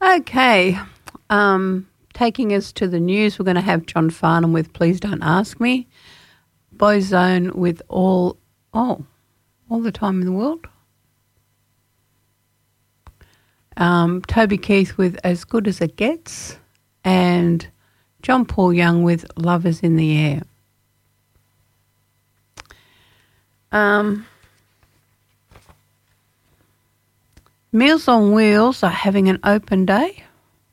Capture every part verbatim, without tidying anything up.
Okay, um, taking us to the news, we're going to have John Farnham with Please Don't Ask Me, Boyzone with All, oh, All the Time in the World, um, Toby Keith with As Good As It Gets, and John Paul Young with Love Is in the Air. Um, Meals on Wheels are having an open day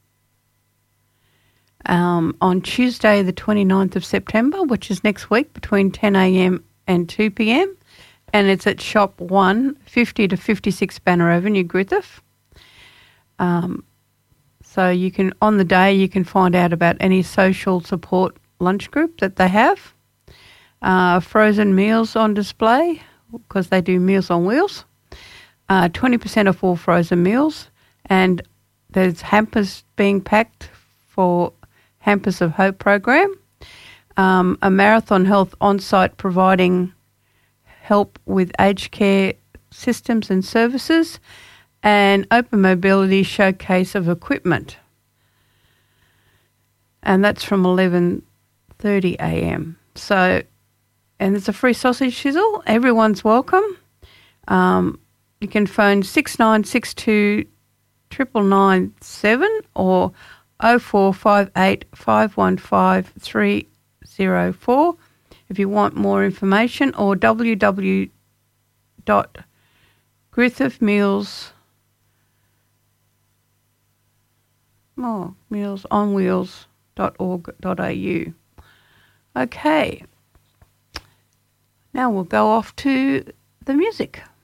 um, on Tuesday the twenty-ninth of September, which is next week, between ten a.m. and two p.m, and it's at Shop one, fifty to fifty-six Banner Avenue, Griffith. Um, so you can, on the day, you can find out about any social support lunch group that they have. Uh, frozen meals on display, because they do Meals on Wheels. Uh, twenty percent off all frozen meals, and there's hampers being packed for Hampers of Hope program. Um, a Marathon Health on-site providing help with aged care systems and services, and Open Mobility showcase of equipment. And that's from eleven thirty a.m. So, and there's a free sausage sizzle. Everyone's welcome. Um, you can phone six nine six two nine nine nine seven or oh four five eight five one five three oh four if you want more information, or w w w dot griffith meals oh, meals on wheels dot org dot a u. Okay. Now we'll go off to the music.